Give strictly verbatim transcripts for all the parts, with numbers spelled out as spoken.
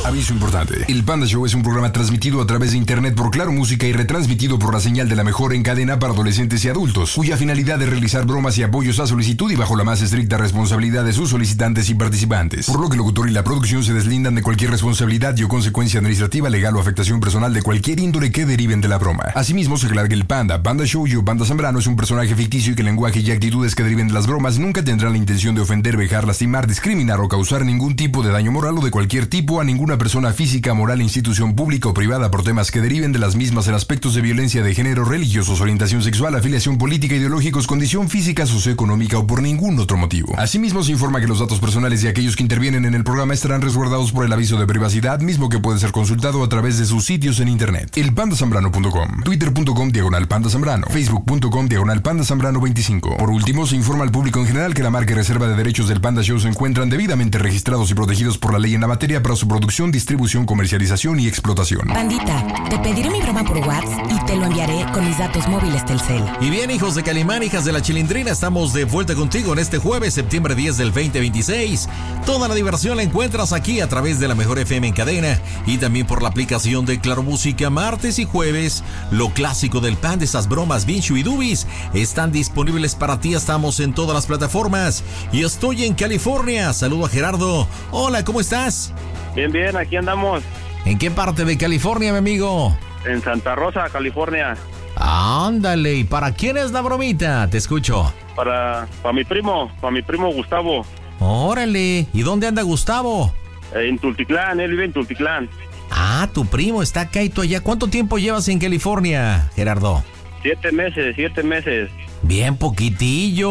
Aviso importante. El Panda Show es un programa transmitido a través de internet por Claro Música y retransmitido por la señal de la mejor en cadena para adolescentes y adultos, cuya finalidad es realizar bromas y apoyos a solicitud y bajo la más estricta responsabilidad de sus solicitantes y participantes. Por lo que el locutor y la producción se deslindan de cualquier responsabilidad y o consecuencia administrativa, legal o afectación personal de cualquier índole que deriven de la broma. Asimismo, se aclara que el Panda, Panda Show y o Panda Zambrano es un personaje ficticio y que el lenguaje y actitudes que deriven de las bromas nunca tendrán la intención de ofender, vejar, lastimar, discriminar o causar ningún tipo de daño moral o de cualquier tipo a ninguna persona física, moral, institución pública o privada por temas que deriven de las mismas en aspectos de violencia de género, religiosos, orientación sexual, afiliación política, ideológicos, condición física, socioeconómica o por ningún otro motivo. Asimismo, se informa que los datos personales de aquellos que intervienen en el programa estarán resguardados por el aviso de privacidad, mismo que puede ser consultado a través de sus sitios en internet. El panda zambrano punto com, twitter punto com diagonal panda zambrano, facebook punto com diagonal panda zambrano veinticinco. Por último, se informa al público en general que la marca y reserva de derechos del Panda Show se encuentran debidamente registrados y protegidos por la ley en la materia para su producción, distribución, comercialización y explotación. Pandita, te pediré mi broma por WhatsApp y te lo enviaré con mis datos móviles Telcel. Y bien, hijos de Calimán, hijas de la Chilindrina, estamos de vuelta contigo en este jueves, septiembre diez del veinte veintiséis. Toda la diversión la encuentras aquí a través de la mejor F M en cadena y también por la aplicación de Claro Música. Martes y jueves, lo clásico del Panda, esas bromas bien chuidubis, están disponibles para ti. Estamos en todas las plataformas y estoy en California. Saludo a Gerardo. Hola, ¿cómo estás? Bien, bien, aquí andamos. ¿En qué parte de California, mi amigo? En Santa Rosa, California. Ándale, ¿y para quién es la bromita? Te escucho. Para, para mi primo, para mi primo Gustavo. Órale, ¿y dónde anda Gustavo? En Tultitlán, él vive en Tultitlán. Ah, tu primo está acá y tú allá. ¿Cuánto tiempo llevas en California, Gerardo? Siete meses, siete meses. Bien poquitillo,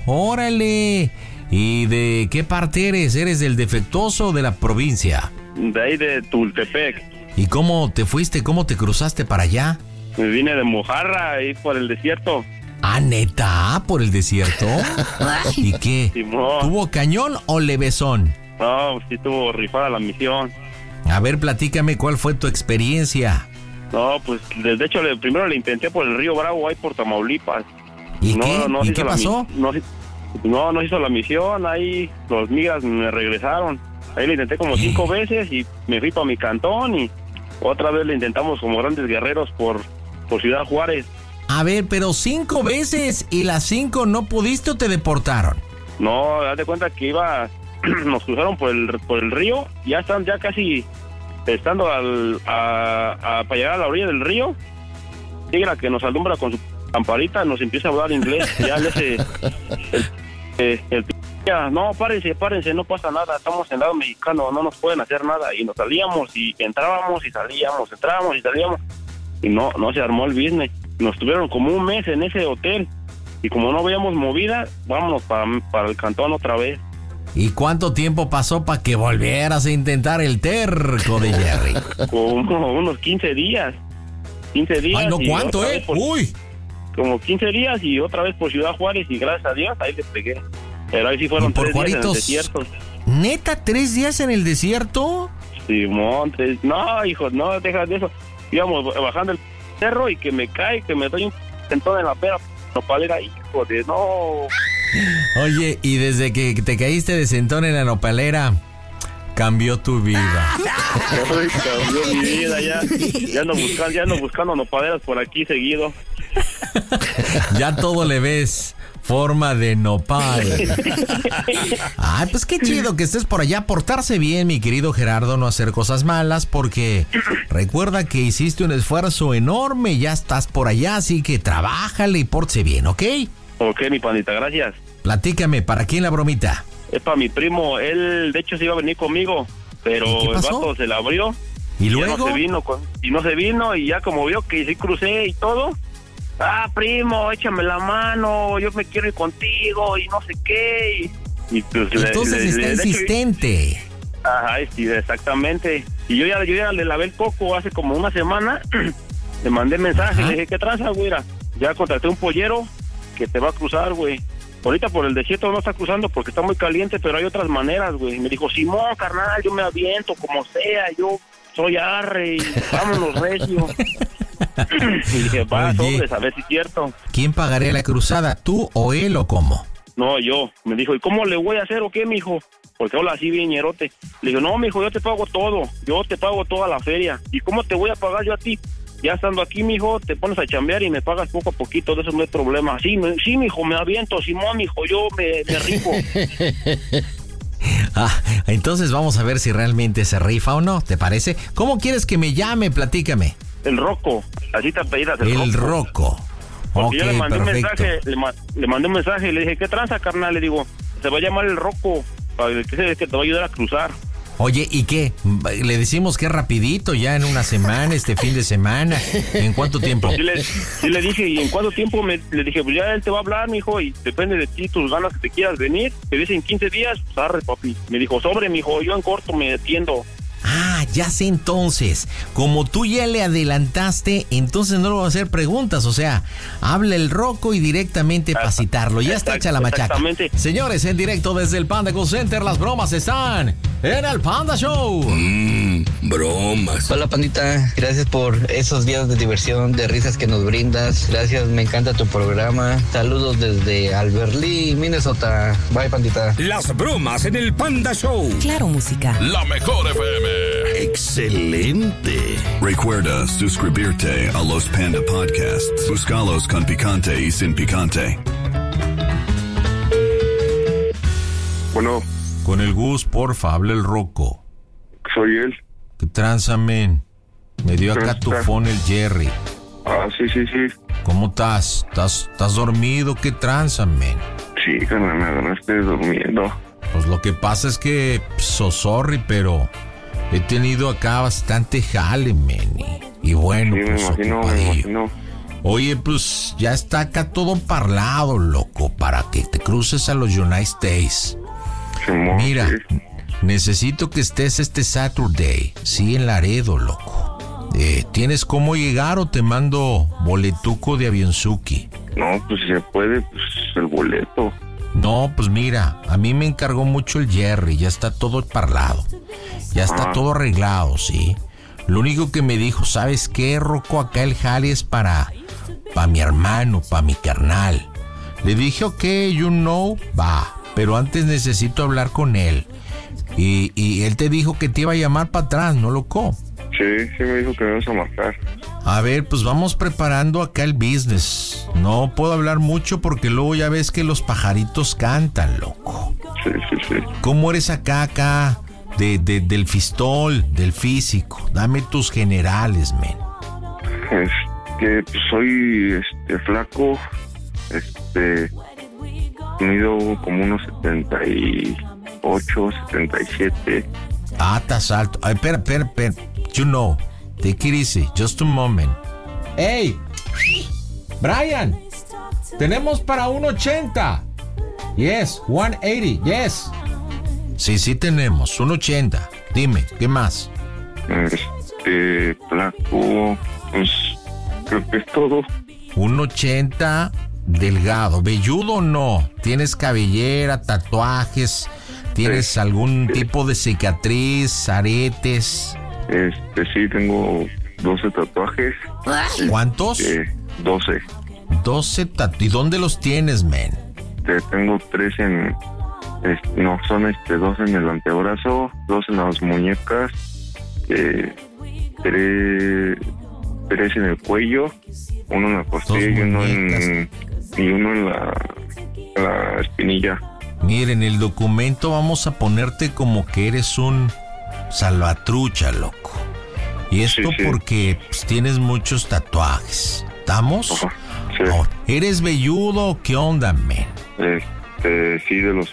órale. ¿Y de qué parte eres? ¿Eres del defectuoso o de la provincia? De ahí de Tultepec. ¿Y cómo te fuiste? ¿Cómo te cruzaste para allá? Me vine de Mojarra, ahí por el desierto. Ah, ¿neta? ¿Por el desierto? ¿Y qué? Simón. ¿Tuvo cañón o levesón? No, sí tuvo rifada la misión. A ver, platícame, ¿cuál fue tu experiencia? No, pues, de hecho, le, primero le intenté por el Río Bravo, ahí por Tamaulipas. ¿Y no, qué? No ¿Y qué pasó? La, no, no, no hizo la misión, ahí los migras me regresaron. Ahí le intenté como cinco veces y me fui para mi cantón y otra vez le intentamos como grandes guerreros por, por Ciudad Juárez. A ver, pero cinco veces y las cinco no pudiste o te deportaron. No, haz de cuenta que iba, nos cruzaron por el por el río, ya están ya casi estando al, a, a, para llegar a la orilla del río. Llega que nos alumbra con su lamparita, nos empieza a hablar inglés, ya le ese el, el, el, ya, no, párense, párense, no pasa nada, estamos en lado mexicano, no nos pueden hacer nada, y nos salíamos y entrábamos y salíamos, entrábamos y salíamos, y no, no se armó el business. Nos tuvieron como un mes en ese hotel, y como no veíamos movida, vámonos para, para el cantón otra vez. ¿Y cuánto tiempo pasó para que volvieras a intentar el terco de Jerry? Como unos quince días. quince días. Ay, no, ¿cuánto, eh? Por, Uy. Como quince días y otra vez por Ciudad Juárez y gracias a Dios ahí le pegué. Pero ahí sí fueron por tres Juaritos, días en el desierto. ¿Neta tres días en el desierto? Simón, tres... No, hijo, no, deja de eso. Íbamos bajando el cerro y que me cae, que me doy un sentón en la pera nopalera, hijo de no... Oye, y desde que te caíste de sentón en la nopalera, cambió tu vida. Cambió mi vida, ya, ya ando buscando, ya ando buscando nopaleras por aquí seguido. Ya todo le ves forma de nopal. Ay, pues qué chido que estés por allá. Portarse bien, mi querido Gerardo, no hacer cosas malas, porque recuerda que hiciste un esfuerzo enorme, ya estás por allá, así que trabájale y pórtese bien, ¿ok? Ok, mi pandita, gracias. Platícame, ¿para quién la bromita? Es para mi primo, él de hecho se iba a venir conmigo, pero el vato se la abrió. ¿Y, y luego? No se vino con, y no se vino, y ya como vio que sí crucé y todo, ah, primo, échame la mano, yo me quiero ir contigo, y no sé qué. Y, y pues, entonces le, le, está le, insistente. Hecho, ajá, sí, exactamente. Y yo ya, yo ya le lavé el coco hace como una semana, le mandé mensaje, ajá. Le dije, ¿qué tranza, güera? Ya contraté un pollero que te va a cruzar, güey. Ahorita por el desierto no está cruzando porque está muy caliente, pero hay otras maneras, güey. Me dijo, Simón, carnal, yo me aviento como sea, yo soy arre y vámonos recio. Y dije, va, sobres, a ver si es cierto. ¿Quién pagaría la cruzada, tú o él o cómo? No, yo. Me dijo, ¿y cómo le voy a hacer o qué, mijo? Porque habla así bien ñerote. Le digo, no, mijo, yo te pago todo. Yo te pago toda la feria. ¿Y cómo te voy a pagar yo a ti? Ya estando aquí, mijo, te pones a chambear y me pagas poco a poquito, de eso no hay problema. Sí, me, sí, mijo, me aviento, Simón, mijo, yo me, me rifo. Ah, entonces vamos a ver si realmente se rifa o no, ¿te parece? ¿Cómo quieres que me llame? Platícame. El Rocco, así te apellidas, el, el Rocco. Rocco. Porque Ok, yo le mandé perfecto. un mensaje, le, ma- le mandé un mensaje y le dije, ¿qué tranza, carnal? Le digo, se va a llamar el Rocco, para que, que te va a ayudar a cruzar. Oye, ¿y qué? Le decimos que es rapidito, ya en una semana, este fin de semana. ¿En cuánto tiempo? Sí le, sí le dije, ¿y en cuánto tiempo? Me, le dije, pues ya él te va a hablar, mijo, y depende de ti, tus ganas que te quieras venir. Te dicen quince días, pues arre, papi. Me dijo, sobre, mijo, yo en corto me atiendo. Ah, ya sé entonces. Como tú ya le adelantaste, entonces no le voy a hacer preguntas. O sea, habla el Rocco y directamente para citarlo. Ya está hecha la machaca. Exactamente. Señores, en directo desde el Panda Call Center, las bromas están en el Panda Show. Mmm, bromas. Hola, Pandita, gracias por esos días de diversión, de risas que nos brindas. Gracias, me encanta tu programa. Saludos desde Alberlí, Minnesota. Bye, Pandita. Las bromas en el Panda Show. Claro, música. La mejor F M. Excelente. Recuerda suscribirte a los Panda Podcasts. Búscalos con picante y sin picante. Bueno, Con el Gus, porfa, habla el Rocco. soy él. ¿Qué tranza, men? Me dio acá tu phone el Jerry. Ah, sí, sí, sí. ¿Cómo estás? ¿Estás, estás dormido? ¿Qué tranza, men? Sí, carnal, me agarraste durmiendo. Pues lo que pasa es que, so sorry, pero he tenido acá bastante jale, men. Y, y bueno, Sí, me pues imagino, me ocupadillo. imagino. Oye, pues ya está acá todo parlado, loco, para que te cruces a los United States. Simón, Mira, sí. necesito que estés este Saturday, sí, en Laredo, loco. Eh, ¿Tienes cómo llegar o te mando boletuco de Avianzuki? No, pues si se puede, pues el boleto. No, pues mira, a mí me encargó mucho el Jerry, ya está todo parlado. Ya está Ah. todo arreglado, ¿sí? Lo único que me dijo, ¿sabes qué, Rocco? Acá el jale es para, para mi hermano, para mi carnal. Le dije, ok, you know, va, pero antes necesito hablar con él. Y, y él te dijo que te iba a llamar para atrás, ¿no, loco? Sí, sí me dijo que me ibas a marcar. A ver, pues vamos preparando acá el business. No puedo hablar mucho porque luego ya ves que los pajaritos cantan, loco. Sí, sí, sí. ¿Cómo eres acá, acá? De, de, del fistol, del físico. Dame tus generales, men. Es que pues, soy este flaco, este mido como unos setenta y ocho, setenta y siete. Ah, estás alto. Ay, espera, espera, espera. You know. Take it easy. Just a moment. Hey, Brian. Tenemos para uno ochenta. Yes, ciento ochenta. Yes. Sí, sí tenemos. uno ochenta. Dime, ¿qué más? Este flaco, pues creo que es todo. uno ochenta, delgado. ¿Velludo o no? ¿Tienes cabellera, tatuajes? ¿Tienes Sí. algún tipo de cicatriz, aretes? Este sí tengo doce tatuajes. ¿Cuántos? Eh, doce. doce tatuajes. ¿Y dónde los tienes, men? Este, tengo tres en es- no, son este dos en el antebrazo, dos en las muñecas, eh, tres, tres en el cuello, uno en la costilla y uno en, y uno en la, la espinilla. Miren, el documento vamos a ponerte como que eres un salvatrucha, loco. Y esto Sí, sí. porque pues, tienes muchos tatuajes. ¿Estamos? Ajá, sí. Ahora, ¿eres velludo o qué onda, men? Este, sí, de los